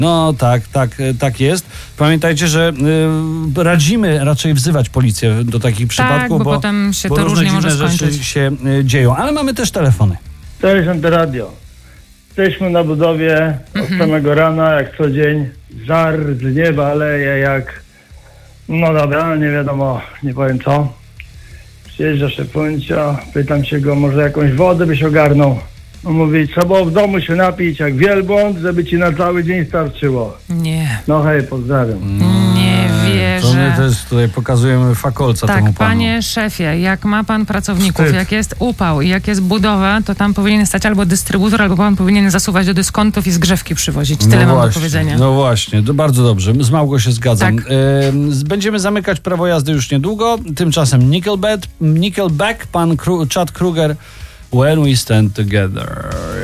No tak jest. Pamiętajcie, że radzimy raczej wzywać policję do takich przypadków, bo potem się to różnie może skończyć. Rzeczy się dzieją, ale mamy też telefony. Cześć, Antyradio. Jesteśmy na budowie od samego rana, jak co dzień. Żar z nieba leje jak... No dobra, nie wiadomo, nie powiem co. Przyjeżdża szefuncia, pytam się go, może jakąś wodę byś ogarnął. On mówi, trzeba było w domu się napić jak wielbłąd, żeby ci na cały dzień starczyło. Nie. No hej, pozdrawiam. Nie wierzę. To my też tutaj pokazujemy fakolca temu panu. Tak, panie szefie, jak ma pan pracowników, jak jest upał i jak jest budowa, to tam powinien stać albo dystrybutor, albo pan powinien zasuwać do dyskontów i zgrzewki przywozić. Tyle mam do powiedzenia. No właśnie, to bardzo dobrze. Z Małgą się zgadzam. Tak. Będziemy zamykać prawo jazdy już niedługo. Tymczasem Nickelback, pan Chad Kroeger, When We Stand Together.